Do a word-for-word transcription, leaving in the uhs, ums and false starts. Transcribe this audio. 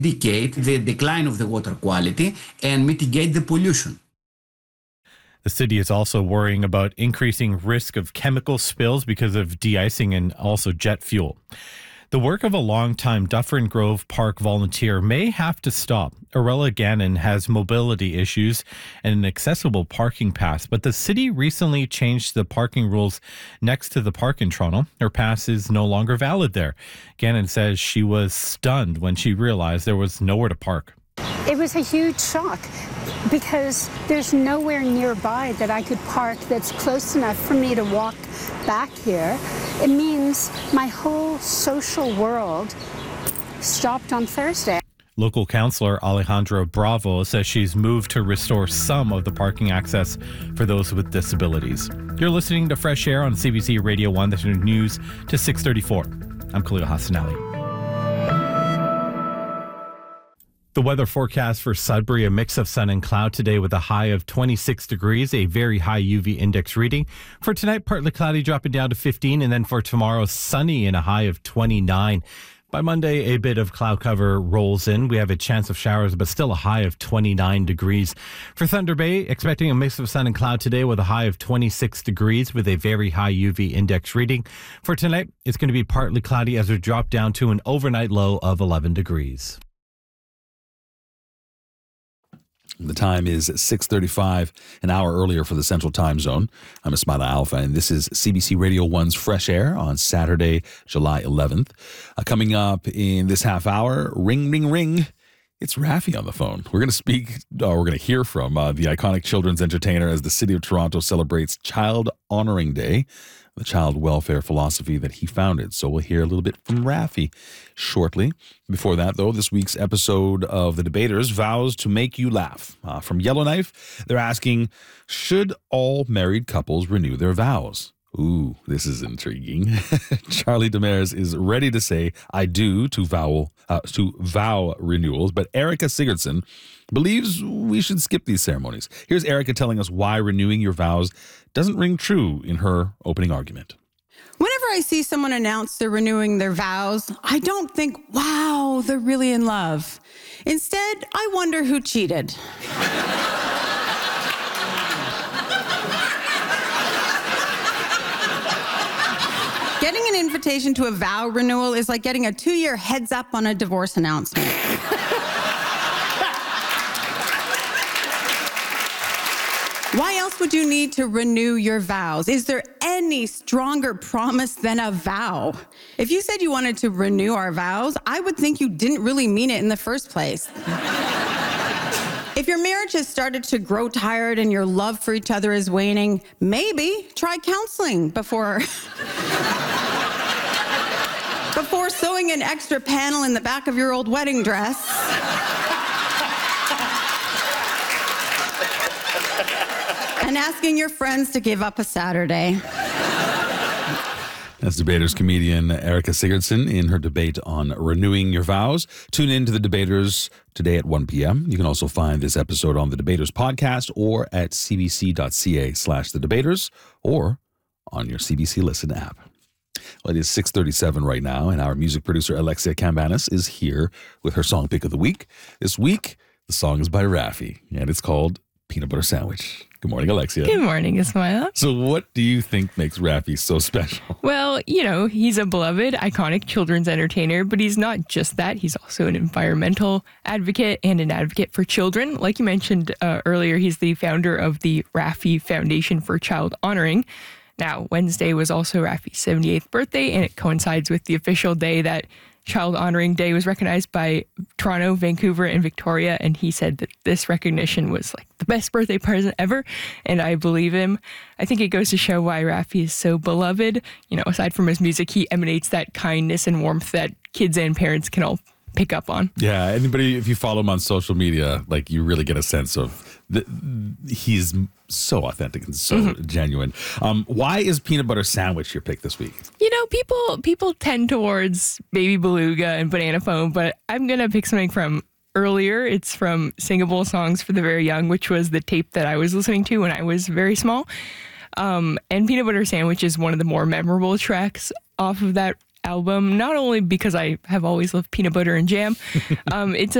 indicate the decline of the water quality and mitigate the pollution. The city is also worrying about increasing risk of chemical spills because of de-icing and also jet fuel. The work of a longtime Dufferin Grove Park volunteer may have to stop. Arella Gannon has mobility issues and an accessible parking pass, but the city recently changed the parking rules next to the park in Toronto. Her pass is no longer valid there. Gannon says she was stunned when she realized there was nowhere to park. It was a huge shock because there's nowhere nearby that I could park that's close enough for me to walk back here. It means my whole social world stopped on Thursday. Local councillor Alejandra Bravo says she's moved to restore some of the parking access for those with disabilities. You're listening to Fresh Air on C B C Radio one. That's your news to six thirty-four. I'm Khalil Hassanali. The weather forecast for Sudbury, a mix of sun and cloud today with a high of twenty-six degrees, a very high U V index reading. For tonight, partly cloudy, dropping down to fifteen, and then for tomorrow, sunny and a high of twenty-nine. By Monday, a bit of cloud cover rolls in. We have a chance of showers, but still a high of twenty-nine degrees. For Thunder Bay, expecting a mix of sun and cloud today with a high of twenty-six degrees with a very high U V index reading. For tonight, it's going to be partly cloudy as we drop down to an overnight low of eleven degrees. The time is six thirty-five, an hour earlier for the Central Time Zone. I'm Ismaila Alfa, and this is C B C Radio one's Fresh Air on Saturday, July eleventh. Uh, coming up in this half hour, ring, ring, ring. It's Raffi on the phone. We're going to speak, or we're going to hear from uh, the iconic children's entertainer as the City of Toronto celebrates Child Honouring Day, the child welfare philosophy that he founded. So we'll hear a little bit from Raffi shortly. Before that, though, this week's episode of The Debaters vows to make you laugh. Uh, from Yellowknife, they're asking, should all married couples renew their vows? Ooh, this is intriguing. Charlie Demers is ready to say I do to vow, uh, to vow renewals, but Erica Sigurdsson believes we should skip these ceremonies. Here's Erica telling us why renewing your vows doesn't ring true in her opening argument. Whenever I see someone announce they're renewing their vows, I don't think, wow, they're really in love. Instead, I wonder who cheated. Getting an invitation to a vow renewal is like getting a two-year heads up on a divorce announcement. Why else would you need to renew your vows? Is there any stronger promise than a vow? If you said you wanted to renew our vows, I would think you didn't really mean it in the first place. If your marriage has started to grow tired and your love for each other is waning, maybe try counseling before... before sewing an extra panel in the back of your old wedding dress. And asking your friends to give up a Saturday. That's Debaters comedian Erica Sigurdsson in her debate on renewing your vows. Tune in to the Debaters today at one p.m. You can also find this episode on the Debaters podcast or at cbc.ca slash the Debaters or on your C B C Listen app. Well, it is six thirty-seven right now, and our music producer Alexia Cambanis is here with her song pick of the week. This week, the song is by Raffi, and it's called Peanut Butter Sandwich. Good morning, Alexia. Good morning, Ismaila. So what do you think makes Raffi so special? Well, you know, he's a beloved, iconic children's entertainer, but he's not just that. He's also an environmental advocate and an advocate for children. Like you mentioned uh, earlier, he's the founder of the Raffi Foundation for Child Honoring. Now, Wednesday was also Raffi's seventy-eighth birthday, and it coincides with the official day that Child Honoring Day was recognized by Toronto, Vancouver, and Victoria, and he said that this recognition was like the best birthday present ever, and I believe him. I think it goes to show why Raffi is so beloved. You know, aside from his music, he emanates that kindness and warmth that kids and parents can all pick up on. Yeah, anybody, if you follow him on social media, like you really get a sense of the, he's so authentic and so mm-hmm. genuine. Um, why is Peanut Butter Sandwich your pick this week? You know, people people tend towards Baby Beluga and Banana Phone, but I'm going to pick something from earlier. It's from Singable Songs for the Very Young, which was the tape that I was listening to when I was very small. Um, and Peanut Butter Sandwich is one of the more memorable tracks off of that album, not only because I have always loved peanut butter and jam. um, it's a